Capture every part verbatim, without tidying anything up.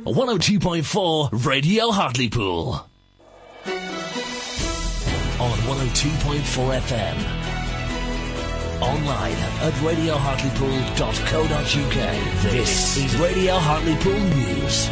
one oh two point four Radio Hartlepool. On one oh two point four F M. Online at radio hartlepool dot co dot uk. This is Radio Hartlepool News.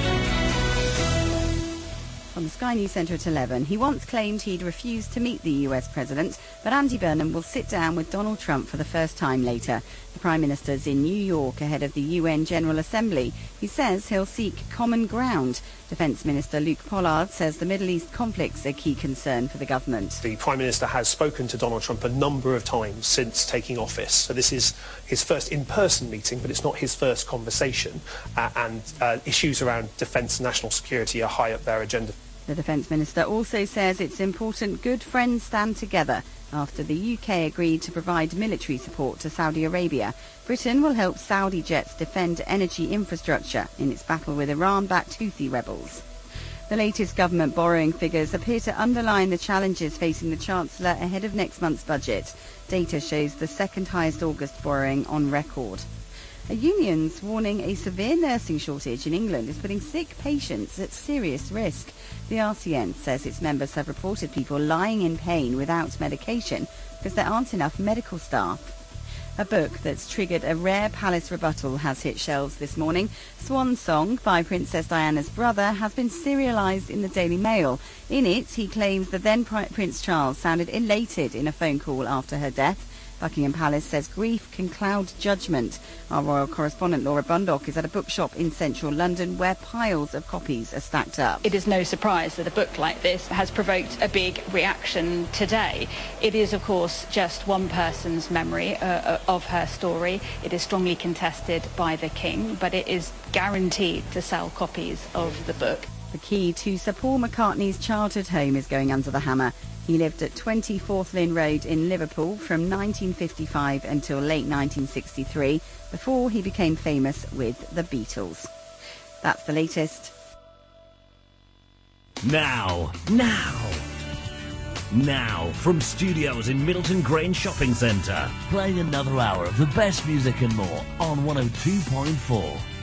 On the Sky News Centre at eleven, he once claimed he'd refused to meet the U S president, but Andy Burnham will sit down with Donald Trump for the first time later. The Prime Minister's in New York ahead of the U N General Assembly. He says he'll seek common ground. Defence Minister Luke Pollard says the Middle East conflict's a key concern for the government. The Prime Minister has spoken to Donald Trump a number of times since taking office. So this is his first in-person meeting, but it's not his first conversation. Uh, and uh, issues around defence and national security are high up their agenda. The Defence Minister also says it's important good friends stand together after the U K agreed to provide military support to Saudi Arabia. Britain will help Saudi jets defend energy infrastructure in its battle with Iran-backed Houthi rebels. The latest government borrowing figures appear to underline the challenges facing the Chancellor ahead of next month's budget. Data shows the second highest August borrowing on record. A union's warning a severe nursing shortage in England is putting sick patients at serious risk. The R C N says its members have reported people lying in pain without medication because there aren't enough medical staff. A book that's triggered a rare palace rebuttal has hit shelves this morning. Swan Song by Princess Diana's brother has been serialised in the Daily Mail. In it, he claims the then Prince Charles sounded elated in a phone call after her death. Buckingham Palace says grief can cloud judgment. Our royal correspondent Laura Bundock is at a bookshop in central London where piles of copies are stacked up. It is no surprise that a book like this has provoked a big reaction today. It is, of course, just one person's memory uh, of her story. It is strongly contested by the King, but it is guaranteed to sell copies of the book. The key to Sir Paul McCartney's childhood home is going under the hammer. He lived at twenty-fourth Lynn Road in Liverpool from nineteen fifty-five until late nineteen sixty-three, before he became famous with the Beatles. That's the latest. Now, now, now, from studios in Middleton Grange Shopping Centre, playing another hour of the best music and more on one oh two point four